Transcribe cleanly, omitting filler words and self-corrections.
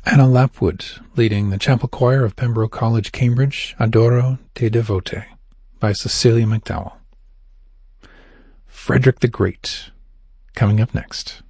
Anna Lapwood, leading the chapel choir of Pembroke College, Cambridge, Adoro te Devote, by Cecilia McDowell. Frederick the Great, coming up next.